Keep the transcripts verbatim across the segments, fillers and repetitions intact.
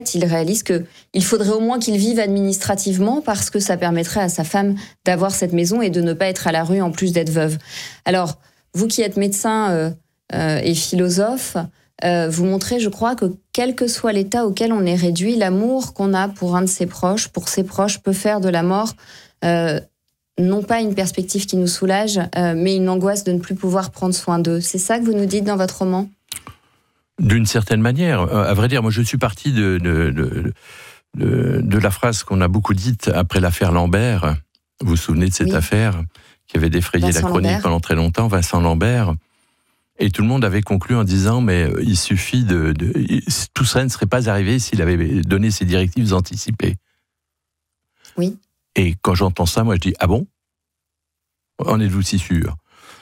il réalise qu'il faudrait au moins qu'il vive administrativement parce que ça permettrait à sa femme d'avoir cette maison et de ne pas être à la rue en plus d'être veuve. Alors, vous qui êtes médecin euh, euh, et philosophe, euh, vous montrez, je crois, que quel que soit l'état auquel on est réduit, l'amour qu'on a pour un de ses proches, pour ses proches, peut faire de la mort euh, non pas une perspective qui nous soulage, euh, mais une angoisse de ne plus pouvoir prendre soin d'eux. C'est ça que vous nous dites dans votre roman ? D'une certaine manière. À vrai dire, moi je suis parti de, de, de, de, de la phrase qu'on a beaucoup dite après l'affaire Lambert. Vous vous souvenez de cette oui. affaire qui avait défrayé Vincent la chronique Lambert. Pendant très longtemps, Vincent Lambert. Et tout le monde avait conclu en disant, mais il suffit de, de... Tout ça ne serait pas arrivé s'il avait donné ses directives anticipées. Oui. Et quand j'entends ça, moi je dis, ah bon ? En êtes-vous si sûr ?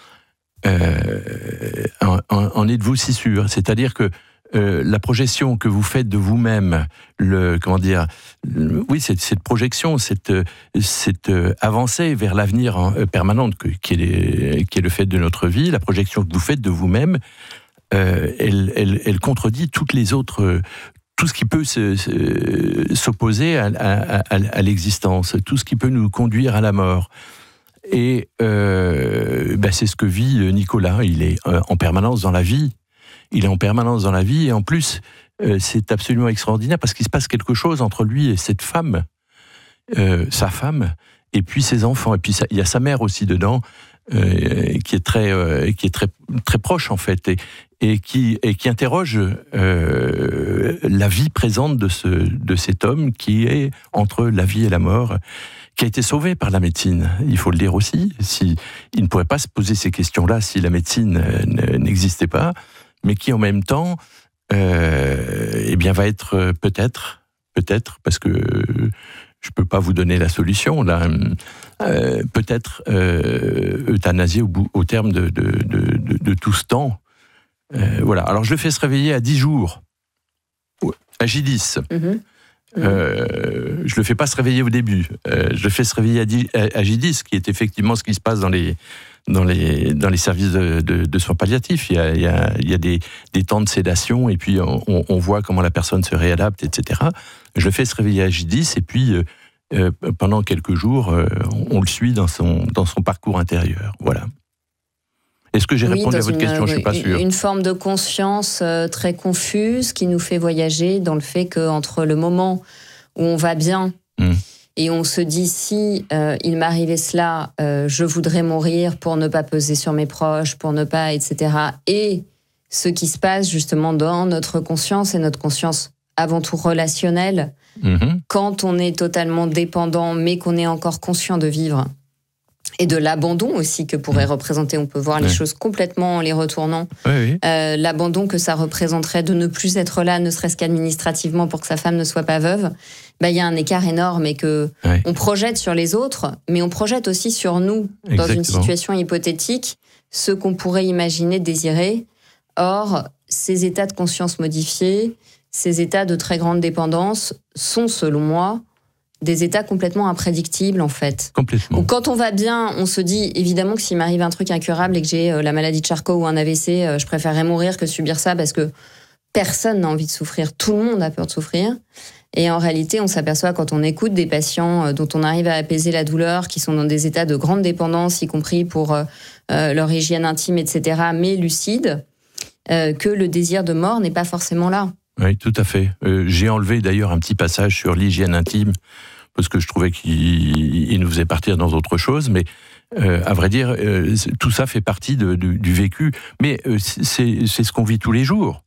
Euh, en, en, en êtes-vous si sûr ? C'est-à-dire que euh, la projection que vous faites de vous-même, le comment dire, le, oui, cette, cette projection, cette, cette avancée vers l'avenir hein, permanente que, qui, est les, qui est le fait de notre vie, la projection que vous faites de vous-même, euh, elle, elle, elle contredit toutes les autres. Tout ce qui peut se, se, s'opposer à, à, à, à l'existence, tout ce qui peut nous conduire à la mort. Et euh, ben c'est ce que vit Nicolas. Il est en permanence dans la vie. Il est en permanence dans la vie. Et en plus, euh, c'est absolument extraordinaire parce qu'il se passe quelque chose entre lui et cette femme, euh, sa femme, et puis ses enfants. Et puis ça, il y a sa mère aussi dedans, euh, qui est très, euh, qui est très, très proche en fait, et, et qui, et qui interroge euh, la vie présente de ce, de cet homme qui est entre la vie et la mort, qui a été sauvé par la médecine, il faut le dire aussi. Si, il ne pourrait pas se poser ces questions-là si la médecine n'existait pas, mais qui en même temps, euh, eh bien, va être peut-être, peut-être, parce que je ne peux pas vous donner la solution, là, euh, peut-être euh, euthanasié au, bout, au terme de, de, de, de, de tout ce temps. Euh, voilà. Alors je le fais se réveiller à dix jours, à J dix. Mm-hmm. Euh, je le fais pas se réveiller au début. Euh, je le fais se réveiller à J dix, qui est effectivement ce qui se passe dans les dans les dans les services de, de, de soins palliatifs. Il y a il y a, il y a des, des temps de sédation et puis on, on voit comment la personne se réadapte, et cetera. Je le fais se réveiller à J dix et puis euh, euh, pendant quelques jours, euh, on, on le suit dans son dans son parcours intérieur. Voilà. Est-ce que j'ai oui, répondu à votre une, question ? Je ne suis pas une, sûr. Une forme de conscience euh, très confuse qui nous fait voyager dans le fait qu'entre le moment où on va bien mmh. et on se dit si euh, il m'arrivait cela, euh, je voudrais mourir pour ne pas peser sur mes proches, pour ne pas, et cetera. Et ce qui se passe justement dans notre conscience, et notre conscience avant tout relationnelle, mmh. quand on est totalement dépendant mais qu'on est encore conscient de vivre. Et de l'abandon aussi que pourrait mmh. représenter, on peut voir oui. les choses complètement en les retournant, oui, oui. Euh, l'abandon que ça représenterait de ne plus être là, ne serait-ce qu'administrativement pour que sa femme ne soit pas veuve, bah, y a un écart énorme et que oui. on projette sur les autres, mais on projette aussi sur nous, Exactement. Dans une situation hypothétique, ce qu'on pourrait imaginer, désirer. Or, ces états de conscience modifiés, ces états de très grande dépendance sont, selon moi, des états complètement imprédictibles, en fait. Complètement. Donc, quand on va bien, on se dit, évidemment, que s'il m'arrive un truc incurable et que j'ai euh, la maladie de Charcot ou un A V C, euh, je préférerais mourir que subir ça parce que personne n'a envie de souffrir. Tout le monde a peur de souffrir. Et en réalité, on s'aperçoit quand on écoute des patients euh, dont on arrive à apaiser la douleur, qui sont dans des états de grande dépendance, y compris pour euh, euh, leur hygiène intime, et cetera, mais lucides, euh, que le désir de mort n'est pas forcément là. Oui, tout à fait. Euh, j'ai enlevé d'ailleurs un petit passage sur l'hygiène intime, parce que je trouvais qu'il il nous faisait partir dans autre chose, mais euh, à vrai dire, euh, tout ça fait partie de, de, du vécu. Mais euh, c'est, c'est ce qu'on vit tous les jours.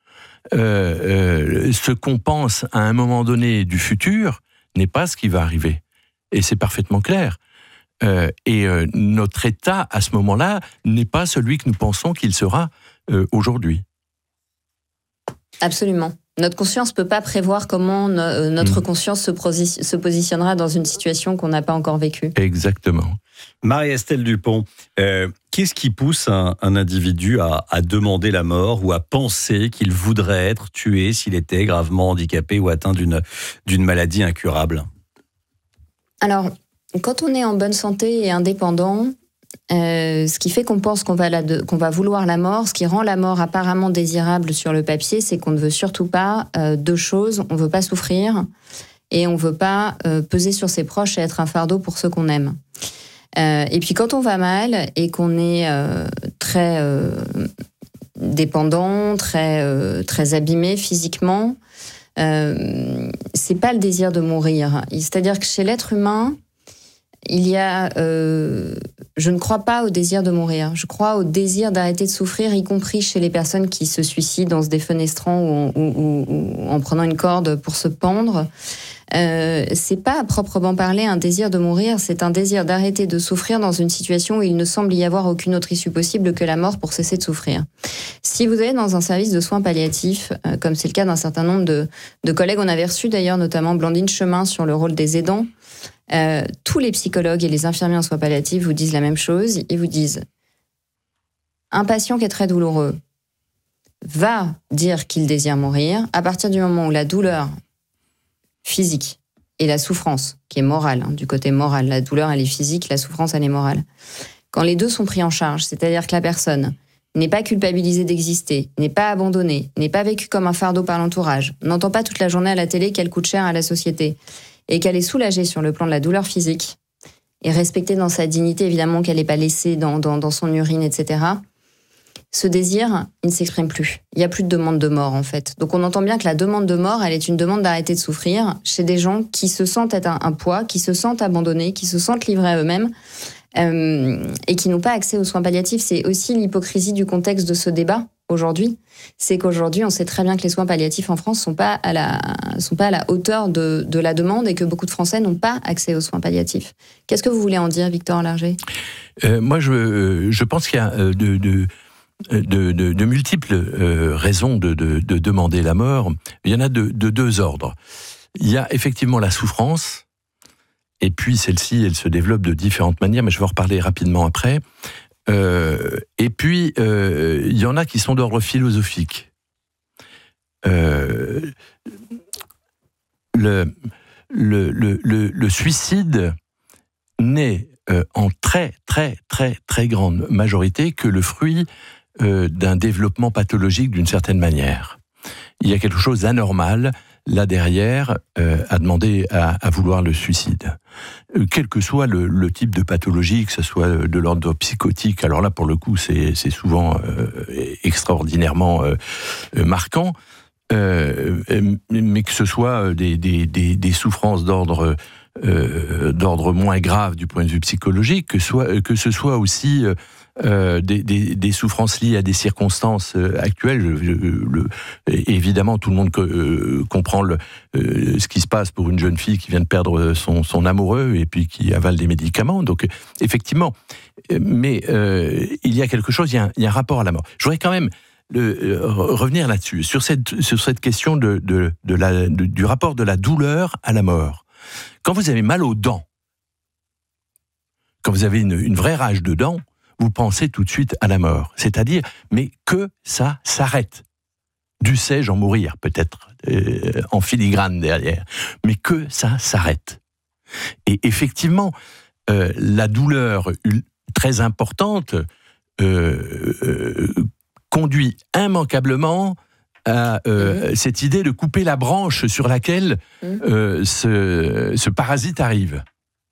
Euh, euh, ce qu'on pense à un moment donné du futur n'est pas ce qui va arriver. Et c'est parfaitement clair. Euh, et euh, notre état, à ce moment-là, n'est pas celui que nous pensons qu'il sera euh, aujourd'hui. Absolument. Notre conscience ne peut pas prévoir comment no- notre mmh. conscience se, posi- se positionnera dans une situation qu'on n'a pas encore vécue. Exactement. Marie-Estelle Dupont, euh, qu'est-ce qui pousse un, un individu à, à demander la mort ou à penser qu'il voudrait être tué s'il était gravement handicapé ou atteint d'une, d'une maladie incurable ? Alors, quand on est en bonne santé et indépendant, Euh, ce qui fait qu'on pense qu'on va, la de, qu'on va vouloir la mort. Ce qui rend la mort apparemment désirable sur le papier, c'est qu'on ne veut surtout pas euh, deux choses. On ne veut pas souffrir et on ne veut pas euh, peser sur ses proches et être un fardeau pour ceux qu'on aime. Euh, et puis quand on va mal et qu'on est euh, très euh, dépendant, très, euh, très abîmé physiquement, euh, c'est pas le désir de mourir. C'est-à-dire que chez l'être humain, il y a, euh, je ne crois pas au désir de mourir. Je crois au désir d'arrêter de souffrir, y compris chez les personnes qui se suicident en se défenestrant ou en, ou, ou, ou en prenant une corde pour se pendre. Euh, c'est pas à proprement parler un désir de mourir, c'est un désir d'arrêter de souffrir dans une situation où il ne semble y avoir aucune autre issue possible que la mort pour cesser de souffrir. Si vous allez dans un service de soins palliatifs, euh, comme c'est le cas d'un certain nombre de, de collègues, on avait reçu d'ailleurs notamment Blandine Chemin sur le rôle des aidants. Euh, tous les psychologues et les infirmiers en soins palliatifs vous disent la même chose. Ils vous disent un patient qui est très douloureux va dire qu'il désire mourir à partir du moment où la douleur physique et la souffrance, qui est morale, hein, du côté moral, la douleur elle est physique, la souffrance elle est morale. Quand les deux sont pris en charge, c'est-à-dire que la personne n'est pas culpabilisée d'exister, n'est pas abandonnée, n'est pas vécue comme un fardeau par l'entourage, n'entend pas toute la journée à la télé qu'elle coûte cher à la société, et qu'elle est soulagée sur le plan de la douleur physique, et respectée dans sa dignité, évidemment qu'elle n'est pas laissée dans, dans, dans son urine, et cetera, ce désir, il ne s'exprime plus. Il n'y a plus de demande de mort, en fait. Donc on entend bien que la demande de mort, elle est une demande d'arrêter de souffrir chez des gens qui se sentent être un, un poids, qui se sentent abandonnés, qui se sentent livrés à eux-mêmes, euh, et qui n'ont pas accès aux soins palliatifs. C'est aussi l'hypocrisie du contexte de ce débat aujourd'hui. C'est qu'aujourd'hui, on sait très bien que les soins palliatifs en France ne sont pas à la, sont pas à la hauteur de, de la demande et que beaucoup de Français n'ont pas accès aux soins palliatifs. Qu'est-ce que vous voulez en dire, Victor Larger ? euh, Moi, je, je pense qu'il y a de... de... De, de, de multiples euh, raisons de, de, de demander la mort. Il y en a de, de deux ordres. Il y a effectivement la souffrance, et puis celle-ci, elle se développe de différentes manières, mais je vais en reparler rapidement après. Euh, et puis, euh, il y en a qui sont d'ordre philosophique. Euh, le, le, le, le, le suicide n'est euh, en très, très, très, très grande majorité que le fruit Euh, d'un développement pathologique d'une certaine manière. Il y a quelque chose d'anormal là derrière euh, à demander à, à vouloir le suicide. Euh, quel que soit le, le type de pathologie, que ce soit de l'ordre psychotique, alors là pour le coup c'est, c'est souvent euh, extraordinairement euh, marquant, euh, mais que ce soit des, des, des, des souffrances d'ordre euh, d'ordre moins grave du point de vue psychologique, que, soit, que ce soit aussi euh, Euh, des, des, des souffrances liées à des circonstances euh, actuelles. Je, le, évidemment, tout le monde co- euh, comprend le, euh, ce qui se passe pour une jeune fille qui vient de perdre son, son amoureux et puis qui avale des médicaments. Donc, effectivement, mais euh, il y a quelque chose, il y a un, il y a un rapport à la mort. Je voudrais quand même le, euh, revenir là-dessus, sur cette, sur cette question de, de, de la, de, du rapport de la douleur à la mort. Quand vous avez mal aux dents, quand vous avez une, une vraie rage de dents, vous pensez tout de suite à la mort. C'est-à-dire, mais que ça s'arrête. Dussé-je en mourir, peut-être, euh, en filigrane derrière, mais que ça s'arrête. Et effectivement, euh, la douleur très importante euh, euh, conduit immanquablement à euh, mmh. cette idée de couper la branche sur laquelle mmh. euh, ce, ce parasite arrive.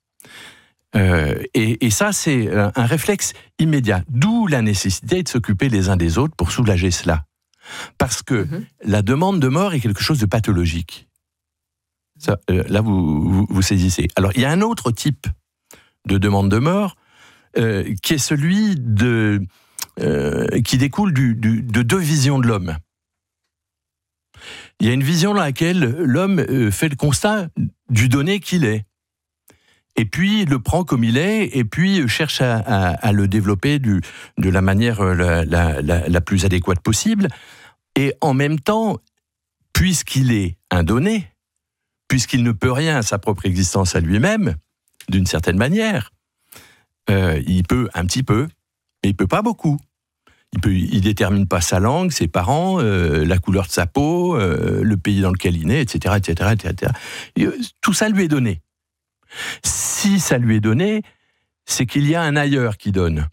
Euh, et, et ça, c'est un, un réflexe immédiat. D'où la nécessité de s'occuper les uns des autres pour soulager cela. Parce que mmh. la demande de mort est quelque chose de pathologique. Ça, euh, là, vous, vous, vous saisissez. Alors, il y a un autre type de demande de mort euh, qui est celui de, euh, qui découle du, du, de deux visions de l'homme. Il y a une vision dans laquelle l'homme euh, fait le constat du donné qu'il est. Et puis le prend comme il est, et puis cherche à, à, à le développer du, de la manière la, la, la, la plus adéquate possible. Et en même temps, puisqu'il est un donné, puisqu'il ne peut rien à sa propre existence à lui-même, d'une certaine manière, euh, il peut un petit peu, mais il peut pas beaucoup. Il peut, il détermine pas sa langue, ses parents, euh, la couleur de sa peau, euh, le pays dans lequel il est, et cetera, et cetera, et cetera. Et, euh, tout ça lui est donné. Si ça lui est donné, c'est qu'il y a un ailleurs qui donne.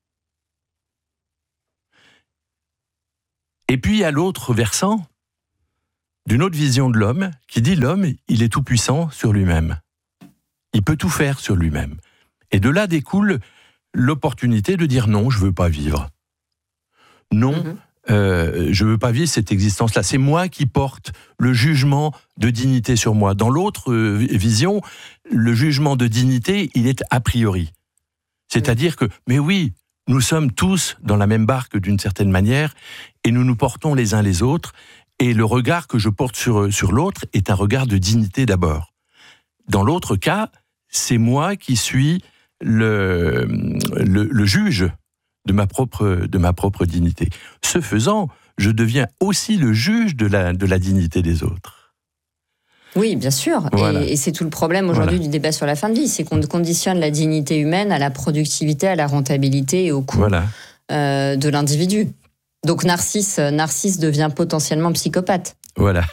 Et puis il y a l'autre versant d'une autre vision de l'homme qui dit l'homme, il est tout puissant sur lui-même. Il peut tout faire sur lui-même. Et de là découle l'opportunité de dire non, je ne veux pas vivre. Non, mm-hmm. euh, je ne veux pas vivre cette existence-là. C'est moi qui porte le jugement de dignité sur moi. Dans l'autre euh, vision, le jugement de dignité, il est a priori. C'est-à-dire que, mais oui, nous sommes tous dans la même barque d'une certaine manière et nous nous portons les uns les autres et le regard que je porte sur, sur l'autre est un regard de dignité d'abord. Dans l'autre cas, c'est moi qui suis le, le, le juge de ma, propre, de ma propre dignité. Ce faisant, je deviens aussi le juge de la, de la dignité des autres. Oui, bien sûr. Voilà. Et, et c'est tout le problème aujourd'hui voilà. du débat sur la fin de vie. C'est qu'on conditionne la dignité humaine à la productivité, à la rentabilité et au coût voilà. euh, de l'individu. Donc Narcisse, Narcisse devient potentiellement psychopathe. Voilà.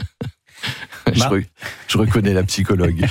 je, bah. re, je reconnais la psychologue.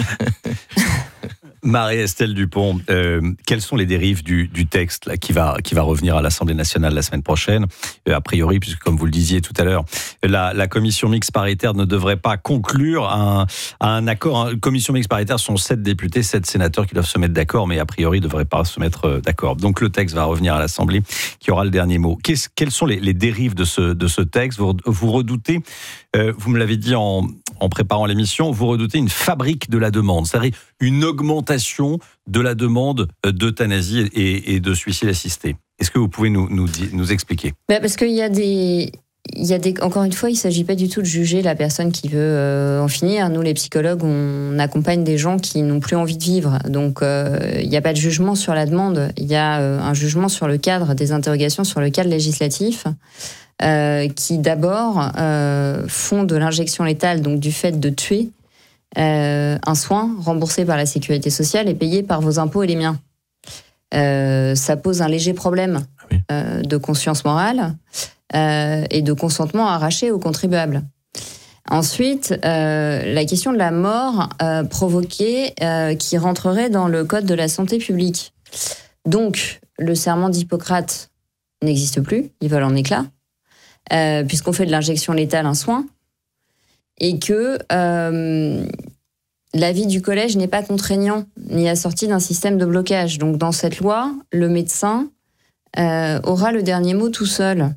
Marie-Estelle Dupont, euh, quelles sont les dérives du, du texte là, qui, va, qui va revenir à l'Assemblée nationale la semaine prochaine euh, a priori, puisque comme vous le disiez tout à l'heure, la, la commission mixte paritaire ne devrait pas conclure à un, à un accord. Une commission mixte paritaire sont sept députés, sept sénateurs qui doivent se mettre d'accord, mais a priori ne devraient pas se mettre d'accord. Donc le texte va revenir à l'Assemblée, qui aura le dernier mot. Qu'est-ce, quelles sont les, les dérives de ce, de ce texte ? Vous, vous redoutez, euh, vous me l'avez dit en, en préparant l'émission, vous redoutez une fabrique de la demande, c'est-à-dire une augmentation de la demande d'euthanasie et, et de suicide assisté. Est-ce que vous pouvez nous, nous, nous expliquer ? bah Parce qu'il y a des... Il y a des, encore une fois, il ne s'agit pas du tout de juger la personne qui veut euh, en finir. Nous, les psychologues, on accompagne des gens qui n'ont plus envie de vivre. Donc, euh, il n'y a pas de jugement sur la demande. Il y a euh, un jugement sur le cadre, des interrogations sur le cadre législatif, euh, qui d'abord euh, font de l'injection létale, donc du fait de tuer, Euh, un soin remboursé par la sécurité sociale et payé par vos impôts et les miens. Euh, ça pose un léger problème oui. euh, de conscience morale euh, et de consentement arraché aux contribuables. Ensuite, euh, la question de la mort euh, provoquée euh, qui rentrerait dans le code de la santé publique. Donc, le serment d'Hippocrate n'existe plus, il vole en éclats, euh, puisqu'on fait de l'injection létale un soin, et que euh, l'avis du collège n'est pas contraignant, ni assorti d'un système de blocage. Donc dans cette loi, le médecin euh, aura le dernier mot tout seul.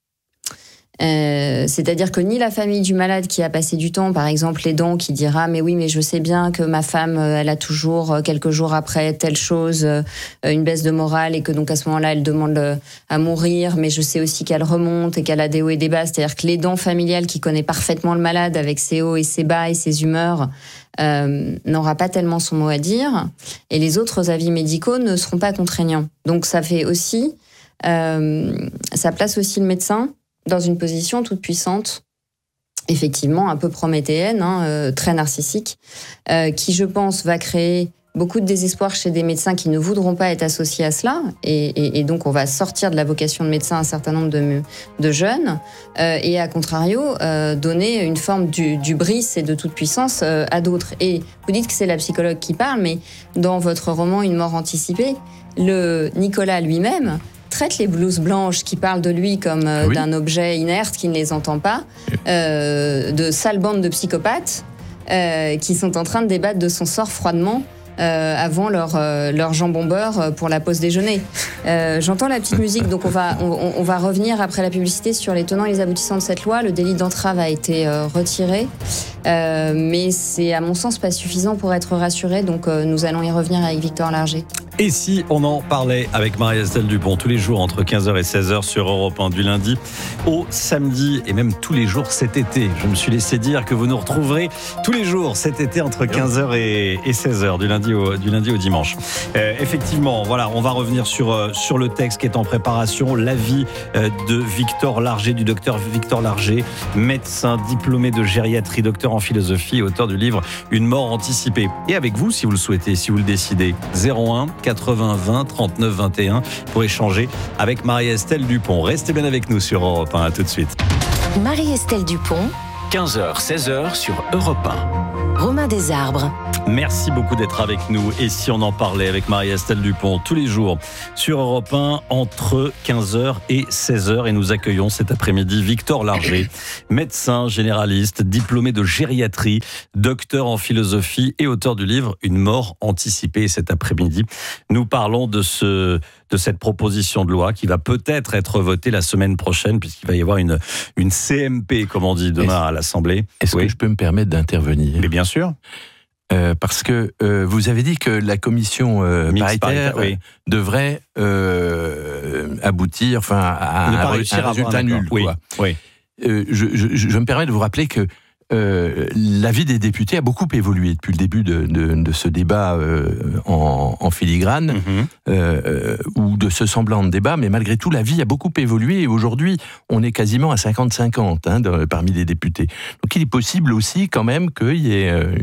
Euh, c'est-à-dire que ni la famille du malade qui a passé du temps, par exemple l'aidant qui dira « mais oui, mais je sais bien que ma femme, elle a toujours, quelques jours après, telle chose, une baisse de morale et que donc à ce moment-là, elle demande à mourir, mais je sais aussi qu'elle remonte et qu'elle a des hauts et des bas. » C'est-à-dire que l'aidant familial qui connaît parfaitement le malade avec ses hauts et ses bas et ses humeurs euh, n'aura pas tellement son mot à dire et les autres avis médicaux ne seront pas contraignants. Donc ça fait aussi, euh, ça place aussi le médecin dans une position toute puissante, effectivement un peu prométhéenne, hein, euh, très narcissique, euh, qui, je pense, va créer beaucoup de désespoir chez des médecins qui ne voudront pas être associés à cela, et, et, et donc on va sortir de la vocation de médecin un certain nombre de, de jeunes, euh, et à contrario, euh, donner une forme d'hubris et de toute puissance euh, à d'autres. Et vous dites que c'est la psychologue qui parle, mais dans votre roman « Une mort anticipée », le Nicolas lui-même traite les blouses blanches qui parlent de lui comme euh, oui. d'un objet inerte qui ne les entend pas, euh, de sales bandes de psychopathes euh, qui sont en train de débattre de son sort froidement euh, avant leur, euh, leur jambon beurre pour la pause déjeuner. Euh, J'entends la petite musique, donc on va, on, on va revenir après la publicité sur les tenants et les aboutissants de cette loi. Le délit d'entrave a été euh, retiré, euh, mais c'est à mon sens pas suffisant pour être rassuré, donc euh, nous allons y revenir avec Victor Larger. Et si on en parlait avec Marie-Estelle Dupont tous les jours entre quinze heures et seize heures sur Europe un du lundi au samedi et même tous les jours cet été. Je me suis laissé dire que vous nous retrouverez tous les jours cet été entre quinze heures et seize heures du lundi au, du lundi au dimanche. Euh, effectivement, voilà, on va revenir sur, euh, sur le texte qui est en préparation, l'avis euh, de Victor Larger, du docteur Victor Larger, médecin diplômé de gériatrie, docteur en philosophie et auteur du livre Une mort anticipée. Et avec vous, si vous le souhaitez, si vous le décidez, zéro un quatre-vingts vingt trente-neuf vingt et un pour échanger avec Marie-Estelle Dupont. Restez bien avec nous sur Europe un, à tout de suite. Marie-Estelle Dupont, quinze heures seize heures sur Europe un. Romain Desarbres. Merci beaucoup d'être avec nous. Et si on en parlait avec Marie-Estelle Dupont tous les jours sur Europe un entre quinze heures et seize heures. Et nous accueillons cet après-midi Victor Larger, médecin généraliste, diplômé de gériatrie, docteur en philosophie et auteur du livre Une mort anticipée. Cet après-midi, nous parlons de, ce, de cette proposition de loi qui va peut-être être votée la semaine prochaine puisqu'il va y avoir une, une C M P, comme on dit, demain à l'Assemblée. Est-ce oui. que je peux me permettre d'intervenir ? Mais bien sûr. Euh, parce que euh, vous avez dit que la commission euh, paritaire, paritaire oui. devrait euh, aboutir enfin, à, un, à un résultat nul. Oui. Quoi. Oui. Euh, je, je, je me permets de vous rappeler que euh, l'avis des députés a beaucoup évolué depuis le début de, de, de ce débat euh, en, en filigrane, mm-hmm. euh, ou de ce semblant de débat, mais malgré tout, l'avis a beaucoup évolué et aujourd'hui, on est quasiment à cinquante cinquante hein, de, parmi les députés. Donc il est possible aussi quand même qu'il y ait euh,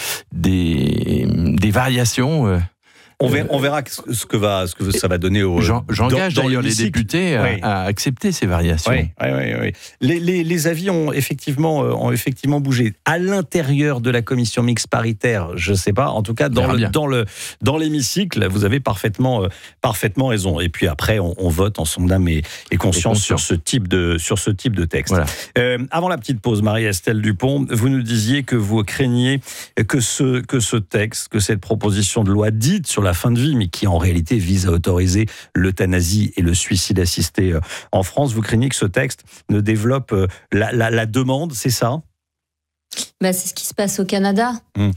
des, des variations... Euh, On verra, on verra ce que va, ce que ça va donner au. J'engage dans, dans d'ailleurs les députés à, oui. à accepter ces variations. Oui, oui, oui, oui. Les, les, les avis ont effectivement, ont effectivement bougé à l'intérieur de la commission mixte paritaire. Je sais pas. En tout cas, dans le, dans le, dans l'hémicycle, vous avez parfaitement, euh, parfaitement raison. Et puis après, on, on vote en son âme et, et conscience et sur ce type de, sur ce type de texte. Voilà. Euh, avant la petite pause, Marie-Estelle Dupont, vous nous disiez que vous craigniez que ce, que ce texte, que cette proposition de loi dite sur la la fin de vie, mais qui en réalité vise à autoriser l'euthanasie et le suicide assisté en France. Vous craignez que ce texte ne développe la, la, la demande, c'est ça ? Bah, c'est ce qui se passe au Canada. Mmh.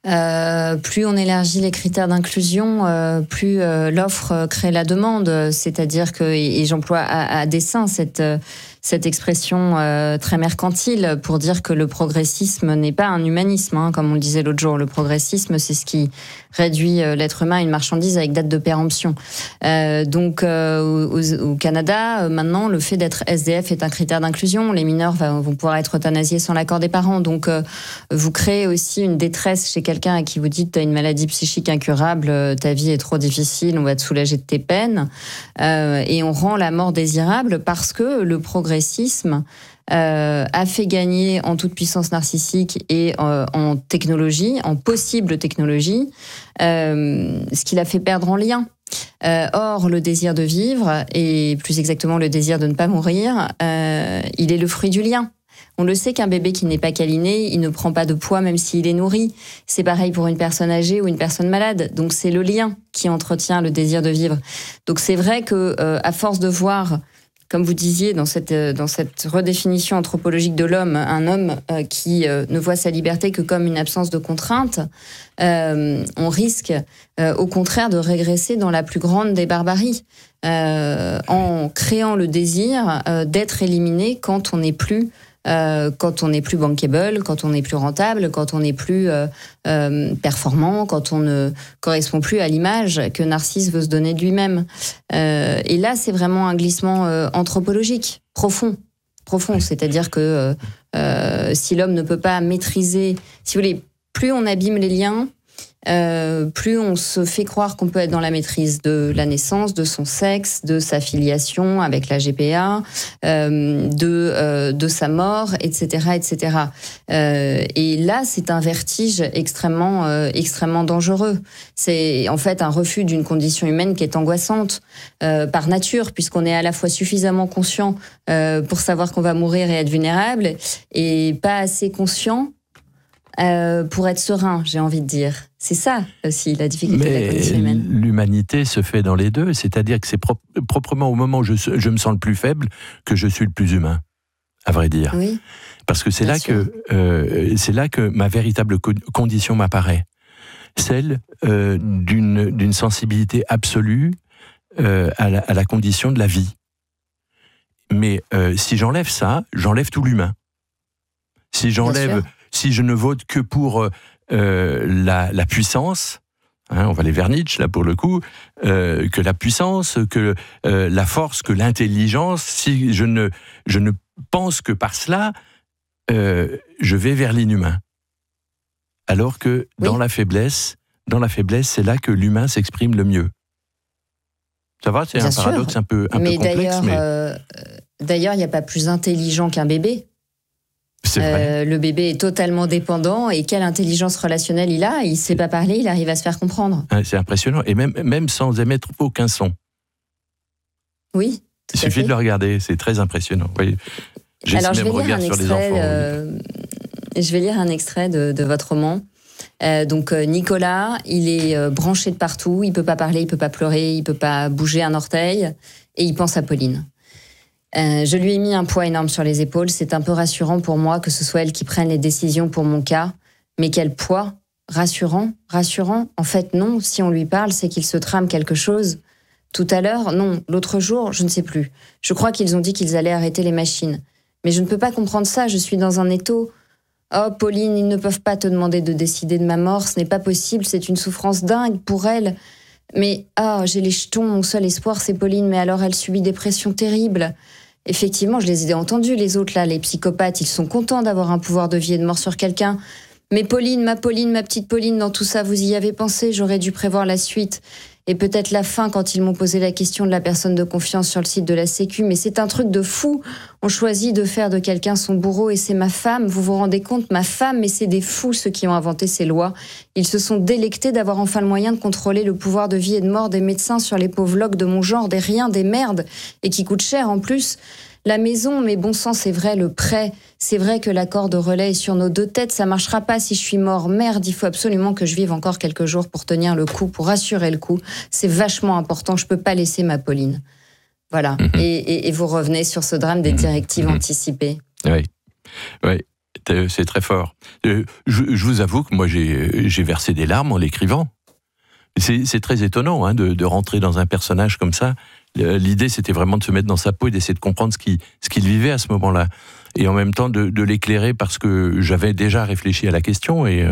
Euh, plus on élargit les critères d'inclusion, euh, plus euh, l'offre crée la demande. C'est-à-dire que, et, et j'emploie à, à dessein cette, cette expression euh, très mercantile pour dire que le progressisme n'est pas un humanisme, hein, comme on le disait l'autre jour. Le progressisme, c'est ce qui réduit l'être humain à une marchandise avec date de péremption. Euh, donc, euh, au, au Canada, maintenant, le fait d'être S D F est un critère d'inclusion. Les mineurs va, vont pouvoir être euthanasiés sans l'accord des parents. Donc, euh, vous créez aussi une détresse chez quelqu'un à qui vous dites « t'as une maladie psychique incurable, ta vie est trop difficile, on va te soulager de tes peines euh, ». Et on rend la mort désirable parce que le progressisme euh, a fait gagner en toute puissance narcissique et euh, en technologie, en possible technologie, euh, ce qui l'a fait perdre en lien. Euh, or, le désir de vivre, et plus exactement le désir de ne pas mourir, euh, il est le fruit du lien. On le sait qu'un bébé qui n'est pas câliné, il ne prend pas de poids même s'il est nourri. C'est pareil pour une personne âgée ou une personne malade. Donc c'est le lien qui entretient le désir de vivre. Donc c'est vrai que euh, à force de voir, comme vous disiez dans cette dans cette redéfinition anthropologique de l'homme, un homme euh, qui euh, ne voit sa liberté que comme une absence de contrainte, euh, on risque euh, au contraire de régresser dans la plus grande des barbaries, euh, en créant le désir euh, d'être éliminé quand on n'est plus Euh, quand on n'est plus bankable, quand on n'est plus rentable, quand on n'est plus euh, euh, performant, quand on ne correspond plus à l'image que Narcisse veut se donner de lui-même. Euh, et là, c'est vraiment un glissement euh, anthropologique, profond. Profond, c'est-à-dire que euh, si l'homme ne peut pas maîtriser... Si vous voulez, plus on abîme les liens, Euh, plus on se fait croire qu'on peut être dans la maîtrise de la naissance, de son sexe, de sa filiation avec la G P A, euh, de, euh, de sa mort, et cetera, et cetera. Euh, et là, c'est un vertige extrêmement, euh, extrêmement dangereux. C'est en fait un refus d'une condition humaine qui est angoissante euh, par nature, puisqu'on est à la fois suffisamment conscient euh, pour savoir qu'on va mourir et être vulnérable, et pas assez conscient Euh, pour être serein, j'ai envie de dire. C'est ça aussi la difficulté Mais de la condition humaine. L'humanité se fait dans les deux, c'est-à-dire que c'est pro- proprement au moment où je, je me sens le plus faible que je suis le plus humain, à vrai dire. Oui. Parce que c'est là que, euh, c'est là que ma véritable co- condition m'apparaît. Celle euh, d'une, d'une sensibilité absolue euh, à, la, à la condition de la vie. Mais euh, si j'enlève ça, j'enlève tout l'humain. Si j'enlève... Si je ne vote que pour euh, la, la puissance, hein, on va aller vers Nietzsche là pour le coup, euh, que la puissance, que euh, la force, que l'intelligence, si je ne, je ne pense que par cela, euh, je vais vers l'inhumain. Alors que oui. dans la faiblesse, dans la faiblesse, c'est là que l'humain s'exprime le mieux. Ça va, c'est Bien un sûr. paradoxe un peu, un mais peu complexe. D'ailleurs, mais euh, d'ailleurs, il n'y a pas plus intelligent qu'un bébé. C'est vrai. Euh, le bébé est totalement dépendant et quelle intelligence relationnelle il a. Il ne sait pas parler, il arrive à se faire comprendre. C'est impressionnant. Et même, même sans émettre aucun son. Oui, Il suffit de le regarder, c'est très impressionnant. Oui. J'ai Alors, ce je même vais lire regard un sur les extrait, enfants. euh, je vais lire un extrait de, de votre roman. Euh, donc euh, Nicolas, il est euh, branché de partout, il peut pas parler, il peut pas pleurer, il peut pas bouger un orteil, et il pense à Pauline. Euh, je lui ai mis un poids énorme sur les épaules. C'est un peu rassurant pour moi que ce soit elle qui prenne les décisions pour mon cas. Mais quel poids? Rassurant? Rassurant? En fait, non. Si on lui parle, c'est qu'il se trame quelque chose. Tout à l'heure, non. L'autre jour, je ne sais plus. Je crois qu'ils ont dit qu'ils allaient arrêter les machines. Mais je ne peux pas comprendre ça. Je suis dans un étau. Oh, Pauline, ils ne peuvent pas te demander de décider de ma mort. Ce n'est pas possible. C'est une souffrance dingue pour elle. Mais, ah, oh, j'ai les jetons. Mon seul espoir, c'est Pauline. Mais alors, elle subit des pressions terribles. Effectivement, je les ai entendus, les autres, là, les psychopathes, ils sont contents d'avoir un pouvoir de vie et de mort sur quelqu'un. Mais Pauline, ma Pauline, ma petite Pauline, dans tout ça, vous y avez pensé, j'aurais dû prévoir la suite. Et peut-être la fin quand ils m'ont posé la question de la personne de confiance sur le site de la Sécu. Mais c'est un truc de fou. On choisit de faire de quelqu'un son bourreau et c'est ma femme. Vous vous rendez compte, ma femme, mais c'est des fous ceux qui ont inventé ces lois. Ils se sont délectés d'avoir enfin le moyen de contrôler le pouvoir de vie et de mort des médecins sur les pauvres locs de mon genre, des riens, des merdes, et qui coûtent cher en plus. La maison, mais bon sang, c'est vrai, le prêt. C'est vrai que l'accord de relais est sur nos deux têtes. Ça marchera pas si je suis mort. Merde, il faut absolument que je vive encore quelques jours pour tenir le coup, pour assurer le coup. C'est vachement important. Je peux pas laisser ma Pauline. Voilà. Mmh. Et, et, et vous revenez sur ce drame des directives mmh. anticipées. Oui. Oui. C'est très fort. Je, je vous avoue que moi, j'ai, j'ai versé des larmes en l'écrivant. C'est, c'est très étonnant hein, de, de rentrer dans un personnage comme ça. L'idée, c'était vraiment de se mettre dans sa peau et d'essayer de comprendre ce qu'il, ce qu'il vivait à ce moment-là. Et en même temps, de, de l'éclairer parce que j'avais déjà réfléchi à la question et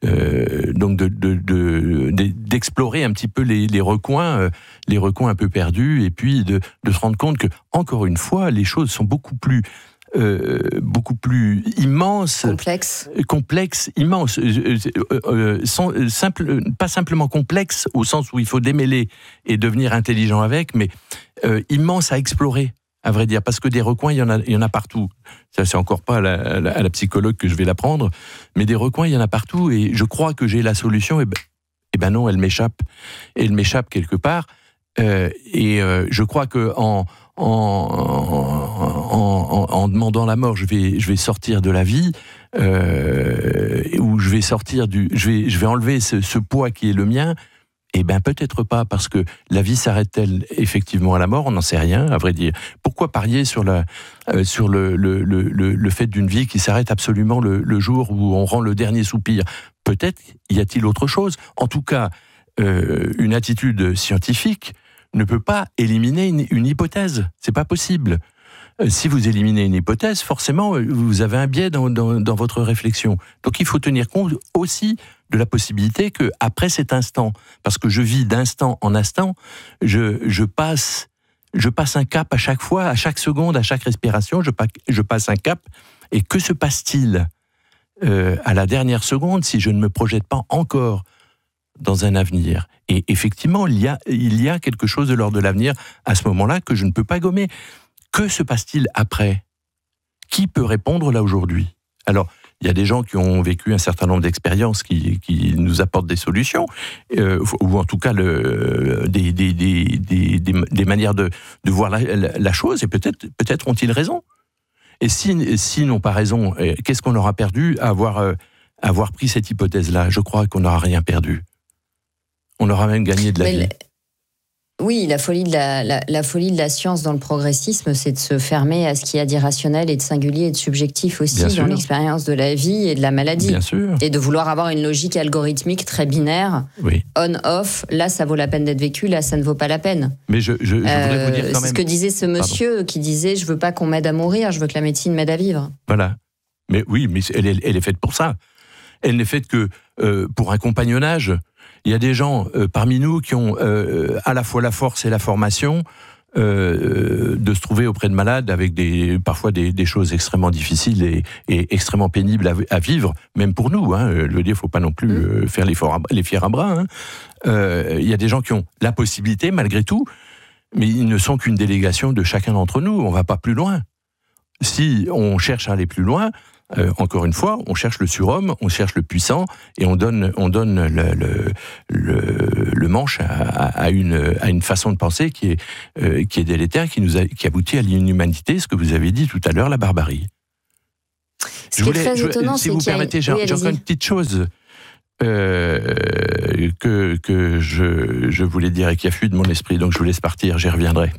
euh, donc de, de, de, d'explorer un petit peu les, les recoins, les recoins un peu perdus et puis de, de se rendre compte que, encore une fois, les choses sont beaucoup plus Euh, beaucoup plus immense, complexe, complexe, immense, euh, euh, sans, simple, pas simplement complexe au sens où il faut démêler et devenir intelligent avec, mais euh, immense à explorer, à vrai dire, parce que des recoins, il y en a, il y en a partout. Ça, c'est encore pas à la, à la, à la psychologue que je vais l'apprendre, mais des recoins, il y en a partout, et je crois que j'ai la solution. Et ben, et ben non, elle m'échappe, elle m'échappe quelque part, euh, et euh, je crois que en En, en, en, en demandant la mort, je vais, je vais sortir de la vie, euh, ou je vais sortir du, je vais, je vais enlever ce, ce poids qui est le mien. Eh bien, peut-être pas, parce que la vie s'arrête-t-elle effectivement à la mort? On n'en sait rien, à vrai dire. Pourquoi parier sur, la, euh, sur le, le, le, le, le fait d'une vie qui s'arrête absolument le, le jour où on rend le dernier soupir? Peut-être y a-t-il autre chose. En tout cas, euh, une attitude scientifique ne peut pas éliminer une, une hypothèse. C'est pas possible. Euh, si vous éliminez une hypothèse, forcément, vous avez un biais dans, dans, dans votre réflexion. Donc il faut tenir compte aussi de la possibilité que après cet instant, parce que je vis d'instant en instant, je, je passe, je passe un cap à chaque fois, à chaque seconde, à chaque respiration, je, je passe un cap. Et que se passe-t-il euh, à la dernière seconde si je ne me projette pas encore dans un avenir? Et effectivement, il y a, il y a quelque chose de l'ordre de l'avenir à ce moment-là que je ne peux pas gommer. Que se passe-t-il après? Qui peut répondre là aujourd'hui? Alors, il y a des gens qui ont vécu un certain nombre d'expériences qui, qui nous apportent des solutions, euh, ou en tout cas le, des, des, des, des, des manières de, de voir la, la, la chose, et peut-être, peut-être ont-ils raison. Et si, s'ils n'ont pas raison, qu'est-ce qu'on aura perdu à avoir, euh, à avoir pris cette hypothèse-là? Je crois qu'on n'aura rien perdu. On aura même gagné de la Mais vie. Le... Oui, la folie, de la, la, la folie de la science dans le progressisme, c'est de se fermer à ce qu'il y a d'irrationnel et de singulier et de subjectif aussi Bien dans sûr. l'expérience de la vie et de la maladie. Bien sûr. Et de vouloir avoir une logique algorithmique très binaire, oui. on-off, là ça vaut la peine d'être vécu, là ça ne vaut pas la peine. Mais je, je, je voudrais euh, vous dire quand même... C'est ce que disait ce monsieur Pardon. qui disait « je veux pas qu'on m'aide à mourir, je veux que la médecine m'aide à vivre ». Voilà. Mais oui, mais elle est, elle est faite pour ça. Elle n'est faite que euh, pour un compagnonnage. Il y a des gens euh, parmi nous qui ont euh, à la fois la force et la formation euh, de se trouver auprès de malades avec des, parfois des, des choses extrêmement difficiles et, et extrêmement pénibles à, à vivre, même pour nous. Hein. Je veux dire, il ne faut pas non plus euh, faire les, à, les fiers à bras. Hein. Euh, il y a des gens qui ont la possibilité, malgré tout, mais ils ne sont qu'une délégation de chacun d'entre nous. On ne va pas plus loin. Si on cherche à aller plus loin, Euh, encore une fois, on cherche le surhomme, on cherche le puissant, et on donne, on donne le, le, le, le manche à, à, une, à une façon de penser qui est, euh, qui est délétère, qui, nous a, qui aboutit à l'inhumanité, ce que vous avez dit tout à l'heure, la barbarie. Ce qui voulais, est très je, étonnant, si c'est vous qu'il permettez, y a... j'ai, oui, j'ai encore une petite chose euh, que, que je, je voulais dire et qui a fui de mon esprit, donc je vous laisse partir, j'y reviendrai.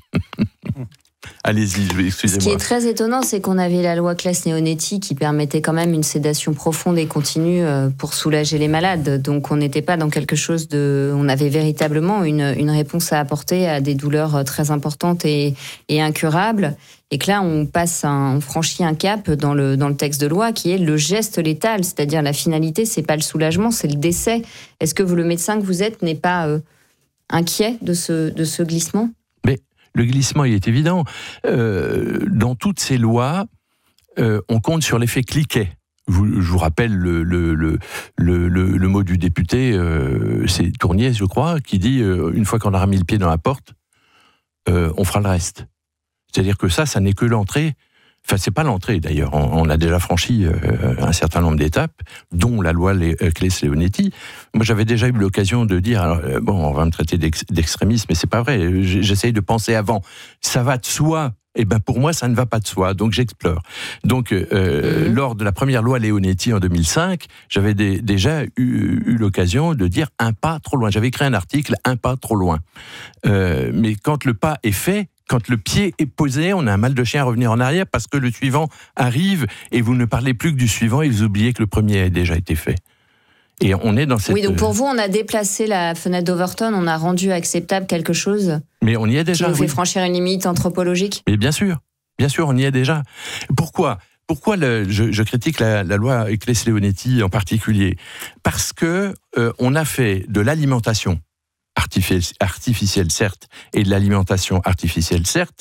Allez-y, excusez-moi. Ce qui est très étonnant, c'est qu'on avait la loi Claes-Leonetti qui permettait quand même une sédation profonde et continue pour soulager les malades. Donc on n'était pas dans quelque chose de... On avait véritablement une, une réponse à apporter à des douleurs très importantes et, et incurables. Et que là, on passe, un, on franchit un cap dans le, dans le texte de loi qui est le geste létal. C'est-à-dire la finalité, c'est pas le soulagement, c'est le décès. Est-ce que vous, le médecin que vous êtes, n'est pas euh, inquiet de ce, de ce glissement ? Mais le glissement, il est évident. Euh, dans toutes ces lois, euh, on compte sur l'effet cliquet. Vous, je vous rappelle le, le, le, le, le, le mot du député, euh, c'est Tournier, je crois, qui dit euh, une fois qu'on aura mis le pied dans la porte, euh, on fera le reste. C'est-à-dire que ça, ça n'est que l'entrée. Enfin, c'est pas l'entrée d'ailleurs. On, on a déjà franchi euh, un certain nombre d'étapes, dont la loi euh, Claes-Leonetti. Moi, j'avais déjà eu l'occasion de dire, alors, euh, bon, on va me traiter d'ex- d'extrémiste, mais c'est pas vrai. J'essaye de penser avant. Ça va de soi. Eh ben, pour moi, ça ne va pas de soi. Donc, j'explore. Donc, euh, mmh. lors de la première loi Leonetti en deux mille cinq, j'avais des, déjà eu, eu l'occasion de dire un pas trop loin. J'avais écrit un article, un pas trop loin. Euh, mais quand le pas est fait, quand le pied est posé, on a un mal de chien à revenir en arrière parce que le suivant arrive et vous ne parlez plus que du suivant et vous oubliez que le premier a déjà été fait. Et on est dans cette... Oui, donc pour vous, on a déplacé la fenêtre d'Overton, on a rendu acceptable quelque chose Mais on y est déjà. Qui nous fait oui. franchir une limite anthropologique. Mais bien sûr, bien sûr, on y est déjà. Pourquoi Pourquoi le, je, je critique la, la loi Claes-Leonetti en particulier ? Parce que euh, on a fait de l'alimentation artificielle, certes, et de l'alimentation artificielle, certes,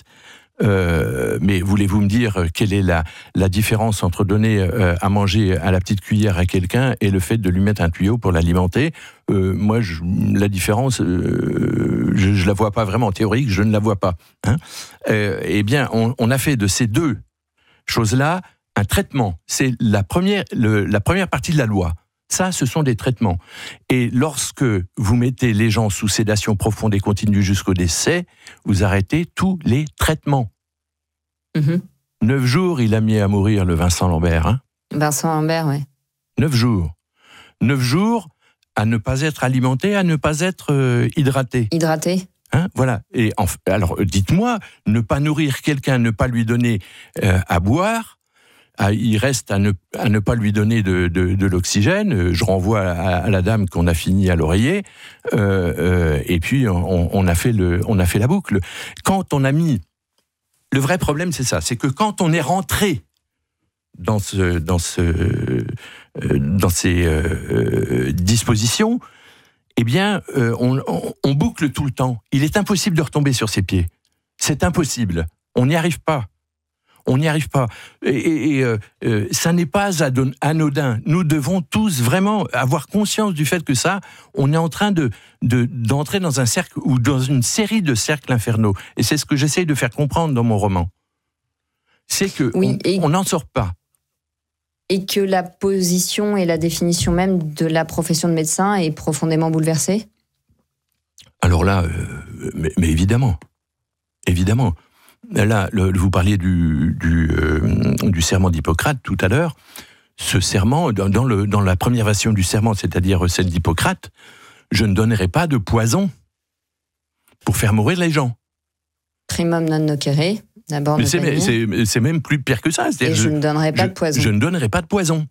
euh, mais voulez-vous me dire quelle est la, la différence entre donner euh, à manger à la petite cuillère à quelqu'un et le fait de lui mettre un tuyau pour l'alimenter ? euh, Moi, je, la différence, euh, je ne la vois pas vraiment. En théorique, je ne la vois pas. Hein. Euh, eh bien, on, on a fait de ces deux choses-là un traitement. C'est la première, le, la première partie de la loi. Ça, ce sont des traitements. Et lorsque vous mettez les gens sous sédation profonde et continue jusqu'au décès, vous arrêtez tous les traitements. Mmh. Neuf jours, il a mis à mourir le Vincent Lambert. Hein Vincent Lambert, oui. Neuf jours. Neuf jours à ne pas être alimenté, à ne pas être euh, hydraté. Hydraté. Hein, voilà. Et en, alors, dites-moi, ne pas nourrir quelqu'un, ne pas lui donner euh, à boire, il reste à ne, à ne pas lui donner de, de, de l'oxygène. Je renvoie à, à la dame qu'on a fini à l'oreiller. Euh, euh, et puis, on, on, a fait le, on a fait la boucle. Quand on a mis... Le vrai problème, c'est ça. C'est que quand on est rentré dans, ce, dans, ce, euh, dans ces euh, dispositions, eh bien, euh, on, on, on boucle tout le temps. Il est impossible de retomber sur ses pieds. C'est impossible. On n'y arrive pas. On n'y arrive pas. Et, et, et euh, euh, ça n'est pas anodin. Nous devons tous vraiment avoir conscience du fait que ça, on est en train de, de, d'entrer dans un cercle ou dans une série de cercles infernaux. Et c'est ce que j'essaye de faire comprendre dans mon roman. C'est que oui, on n'en sort pas. Et que la position et la définition même de la profession de médecin est profondément bouleversée ? Alors là, euh, mais, mais évidemment. Évidemment. Là, le, vous parliez du, du, euh, du serment d'Hippocrate tout à l'heure. Ce serment, dans, le, dans la première version du serment, c'est-à-dire celle d'Hippocrate, je ne donnerai pas de poison pour faire mourir les gens. Primum non nocere, d'abord. Mais c'est, c'est, c'est même plus pire que ça. Et je, je ne donnerai pas je, de poison. Je ne donnerai pas de poison.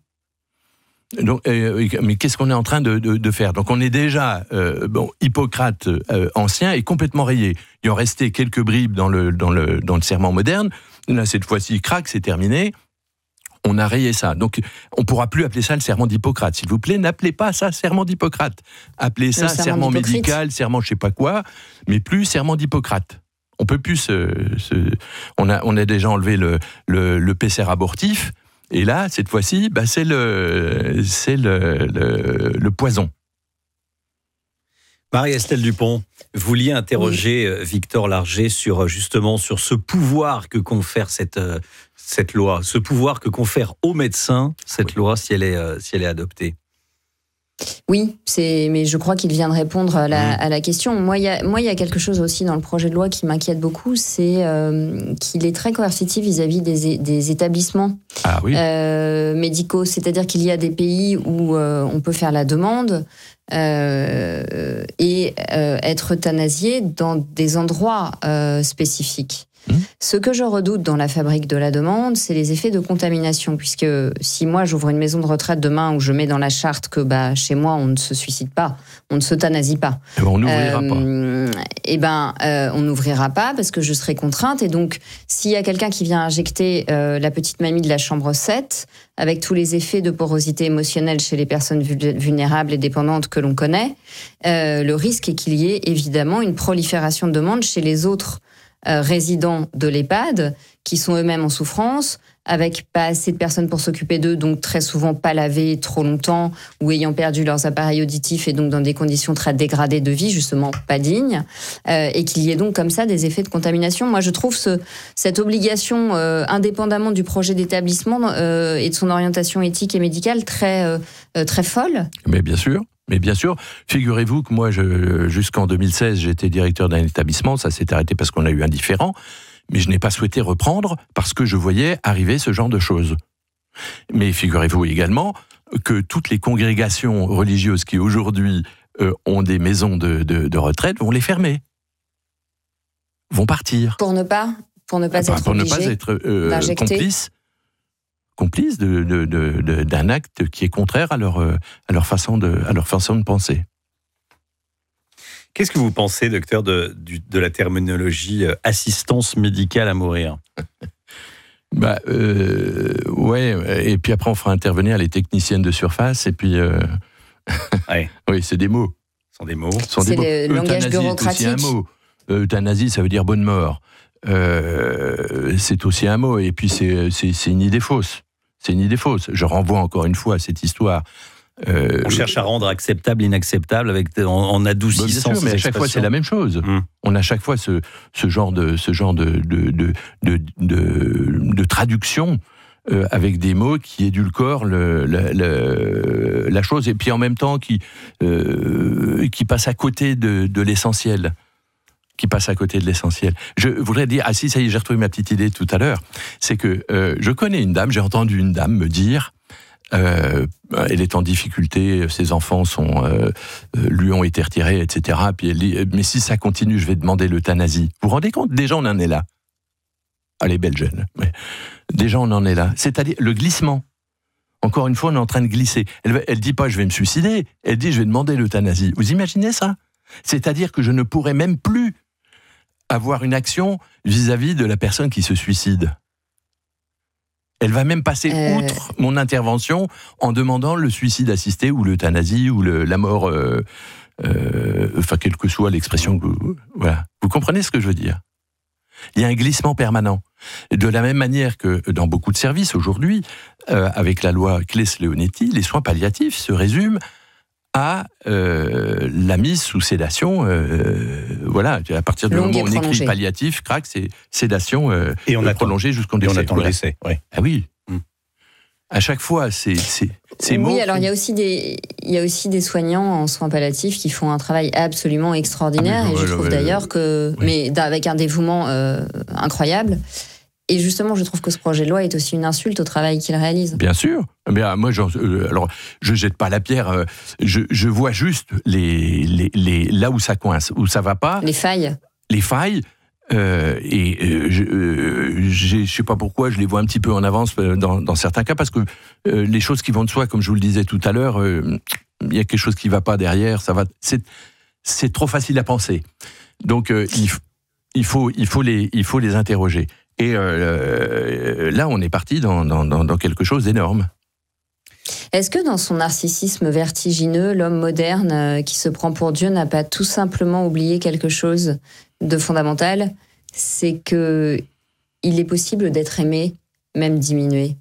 Donc, euh, mais qu'est-ce qu'on est en train de, de, de faire ? Donc on est déjà, euh, bon, Hippocrate euh, ancien est complètement rayé. Il en restait quelques bribes dans le, dans le, dans le serment moderne. Là, cette fois-ci, crac, c'est terminé. On a rayé ça. Donc on ne pourra plus appeler ça le serment d'Hippocrate. S'il vous plaît, n'appelez pas ça serment d'Hippocrate. Appelez ça serment, serment médical, serment je ne sais pas quoi, mais plus serment d'Hippocrate. On peut plus se, se, on a, on a déjà enlevé le, le, le P C R abortif. Et là, cette fois-ci, bah, c'est, le, c'est le, le, le poison. Marie-Estelle Dupont, vous vouliez interroger oui. Victor Larget sur justement sur ce pouvoir que confère cette, cette loi, ce pouvoir que confère aux médecins cette oui. loi si elle est, si elle est adoptée. Oui, c'est, mais je crois qu'il vient de répondre à la, mmh. à la question. Moi, il y a, moi, il y a quelque chose aussi dans le projet de loi qui m'inquiète beaucoup, c'est euh, qu'il est très coercitif vis-à-vis des, des établissements ah, oui. euh, médicaux. C'est-à-dire qu'il y a des pays où euh, on peut faire la demande euh, et euh, être euthanasié dans des endroits euh, spécifiques. Ce que je redoute dans la fabrique de la demande, c'est les effets de contamination, puisque si moi j'ouvre une maison de retraite demain où je mets dans la charte que bah, chez moi on ne se suicide pas, on ne s'euthanasie pas, et ben on n'ouvrira euh, pas. Et ben euh, on n'ouvrira pas parce que je serai contrainte. Et donc s'il y a quelqu'un qui vient injecter euh, la petite mamie de la chambre sept, avec tous les effets de porosité émotionnelle chez les personnes vulnérables et dépendantes que l'on connaît, euh, le risque est qu'il y ait évidemment une prolifération de demandes chez les autres Euh, résidents de l'EHPAD, qui sont eux-mêmes en souffrance, avec pas assez de personnes pour s'occuper d'eux, donc très souvent pas lavés trop longtemps, ou ayant perdu leurs appareils auditifs, et donc dans des conditions très dégradées de vie, justement pas dignes, euh, et qu'il y ait donc comme ça des effets de contamination. Moi, je trouve ce, cette obligation, euh, indépendamment du projet d'établissement euh, et de son orientation éthique et médicale, très, euh, très folle. Mais bien sûr. Mais bien sûr, figurez-vous que moi, je, jusqu'en deux mille seize, j'étais directeur d'un établissement, ça s'est arrêté parce qu'on a eu un différend, mais je n'ai pas souhaité reprendre parce que je voyais arriver ce genre de choses. Mais figurez-vous également que toutes les congrégations religieuses qui aujourd'hui euh, ont des maisons de, de, de retraite vont les fermer, vont partir. Pour ne pas, pour ne pas enfin, être pour obligé ne pas être euh, complice. complices de, de, de, de, d'un acte qui est contraire à leur, à leur, façon, de, à leur façon de penser. Qu'est-ce que vous pensez, docteur, de, de la terminologie assistance médicale à mourir ? Bah, euh, ouais, et puis après on fera intervenir les techniciennes de surface, et puis... Euh... ouais. Oui, c'est des mots. Ce sont des mots. Ce sont c'est des mots. Le langage bureaucratique. C'est aussi un mot. Euthanasie, ça veut dire bonne mort. Euh, c'est aussi un mot, et puis c'est, c'est, c'est une idée fausse. C'est une idée fausse. Je renvoie encore une fois à cette histoire. Euh, on cherche à rendre acceptable l'inacceptable avec, en, en adoucissant. Bien sûr, mais à chaque fois c'est la même chose. Mmh. On a à chaque fois ce, ce genre de, ce genre de, de, de, de, de, de traduction euh, avec des mots qui édulcorent le, le, le, la chose, et puis en même temps qui, euh, qui passent à côté de, de l'essentiel. qui passe à côté de l'essentiel. Je voudrais dire, ah si, ça y est, j'ai retrouvé ma petite idée tout à l'heure, c'est que euh, je connais une dame, j'ai entendu une dame me dire, euh, elle est en difficulté, ses enfants sont, euh, lui ont été retirés, et cetera. Puis elle dit, mais si ça continue, je vais demander l'euthanasie. Vous vous rendez compte ? Déjà, on en est là. Elle est belle jeune. Mais déjà, on en est là. C'est-à-dire le glissement. Encore une fois, on est en train de glisser. Elle, elle dit pas, je vais me suicider. Elle dit, je vais demander l'euthanasie. Vous imaginez ça ? C'est-à-dire que je ne pourrais même plus avoir une action vis-à-vis de la personne qui se suicide. Elle va même passer euh... outre mon intervention en demandant le suicide assisté ou l'euthanasie ou le, la mort, euh, euh, enfin, quelle que soit l'expression. Que, voilà. Vous comprenez ce que je veux dire ? Il y a un glissement permanent. De la même manière que dans beaucoup de services aujourd'hui, euh, avec la loi Claes-Leonetti, les soins palliatifs se résument à euh, la mise sous sédation, euh, voilà, à partir du Longue moment où on écrit palliatif, crac, c'est sédation euh, et on a prolongée jusqu'au décès. Et on attend voilà. le décès, oui. Ah oui. Mm. À chaque fois, c'est c'est c'est Oui, alors il y a aussi des il y a aussi des soignants en soins palliatifs qui font un travail absolument extraordinaire, ah, et je ouais, trouve ouais, d'ailleurs que oui. mais avec un dévouement euh, incroyable. Et justement, je trouve que ce projet de loi est aussi une insulte au travail qu'il réalise. Bien sûr. Mais euh, moi, genre, euh, alors, je jette pas la pierre. Euh, je, je vois juste les, les, les, là où ça coince, où ça va pas. Les failles. Les failles. Euh, et euh, je, euh, je sais pas pourquoi, je les vois un petit peu en avance dans, dans certains cas, parce que euh, les choses qui vont de soi, comme je vous le disais tout à l'heure, il euh, y a quelque chose qui va pas derrière. Ça va. C'est, c'est trop facile à penser. Donc, euh, il, il faut, il faut les, il faut les interroger. Et euh, là, on est parti dans, dans, dans quelque chose d'énorme. Est-ce que dans son narcissisme vertigineux, l'homme moderne euh, qui se prend pour Dieu n'a pas tout simplement oublié quelque chose de fondamental ? C'est qu'il est possible d'être aimé, même diminué.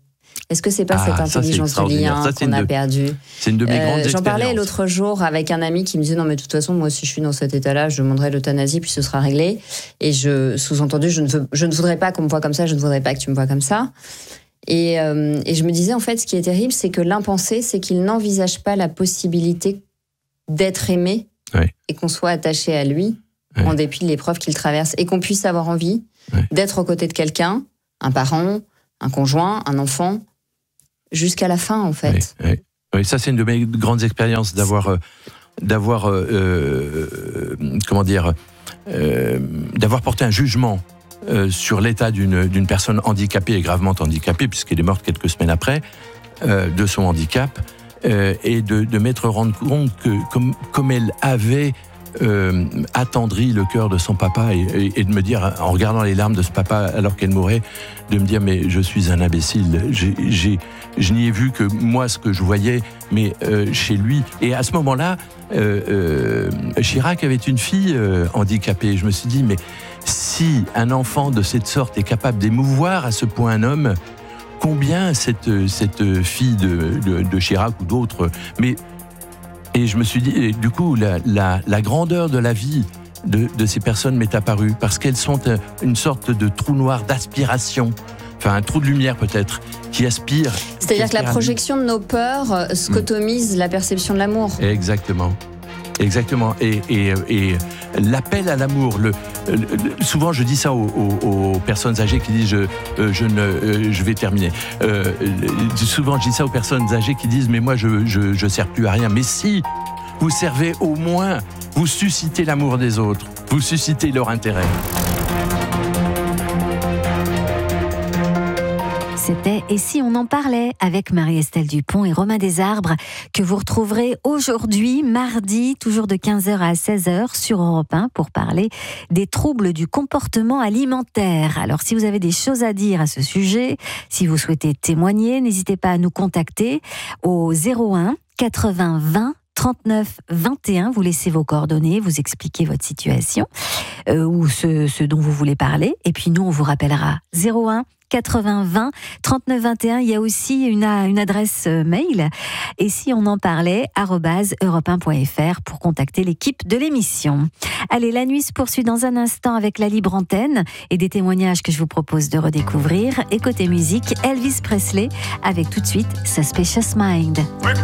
Est-ce que c'est pas Ah, cette ça, c'est intelligence du extraordinaire. lien Ça, c'est qu'on une a de- perdue? C'est une de mes grandes Euh, J'en parlais expériences. l'autre jour avec un ami qui me disait non mais de toute façon moi si je suis dans cet état-là je demanderai l'euthanasie puis ce sera réglé. Et je sous-entendu je ne veux, je ne voudrais pas qu'on me voie comme ça, je ne voudrais pas que tu me vois comme ça. Et, euh, et je me disais en fait ce qui est terrible c'est que l'impensé c'est qu'il n'envisage pas la possibilité d'être aimé Oui. et qu'on soit attaché à lui Oui. en dépit de l'épreuve qu'il traverse et qu'on puisse avoir envie Oui. d'être aux côtés de quelqu'un, un parent, un conjoint, un enfant, jusqu'à la fin en fait. Oui, oui. Oui, ça c'est une de mes grandes expériences d'avoir, euh, d'avoir, euh, euh, comment dire, euh, d'avoir porté un jugement euh, sur l'état d'une, d'une personne handicapée et gravement handicapée, puisqu'elle est morte quelques semaines après euh, de son handicap, euh, et de, de m'être rendu compte que comme, comme elle avait Euh, attendri le cœur de son papa et, et, et de me dire, en regardant les larmes de ce papa alors qu'elle mourait, de me dire mais je suis un imbécile, j'ai, j'ai, je n'y ai vu que moi ce que je voyais, mais euh, chez lui. Et à ce moment-là, euh, euh, Chirac avait une fille euh, handicapée. Je me suis dit mais si un enfant de cette sorte est capable d'émouvoir à ce point un homme, combien cette, cette fille de, de, de Chirac ou d'autres, mais et je me suis dit, et du coup, la, la, la grandeur de la vie de, de ces personnes m'est apparue, parce qu'elles sont une sorte de trou noir d'aspiration, enfin un trou de lumière peut-être, qui aspire. C'est-à-dire qui que la aspire à projection de nos peurs scotomise mmh. la perception de l'amour. Exactement. Exactement. Et, et, et l'appel à l'amour, le, le, souvent je dis ça aux, aux, aux personnes âgées qui disent je, euh, je, ne, euh, je vais terminer. Euh, souvent je dis ça aux personnes âgées qui disent mais moi je, je, je sers plus à rien. Mais si vous servez au moins, vous suscitez l'amour des autres, vous suscitez leur intérêt. C'était « Et si on en parlait ?» avec Marie-Estelle Dupont et Romain Desarbres, que vous retrouverez aujourd'hui, mardi, toujours de quinze heures à seize heures sur Europe un pour parler des troubles du comportement alimentaire. Alors, si vous avez des choses à dire à ce sujet, si vous souhaitez témoigner, n'hésitez pas à nous contacter au zéro un quatre-vingts vingt trente-neuf vingt et un, vous laissez vos coordonnées, vous expliquez votre situation euh, ou ce, ce dont vous voulez parler, et puis nous on vous rappellera zéro un quatre-vingts vingt trente-neuf vingt et un. Il y a aussi une, une adresse mail, et si on en parlait, arobase europe un point f r pour contacter l'équipe de l'émission. Allez, la nuit se poursuit dans un instant avec la libre antenne et des témoignages que je vous propose de redécouvrir. Et côté musique, Elvis Presley avec tout de suite Suspicious Mind.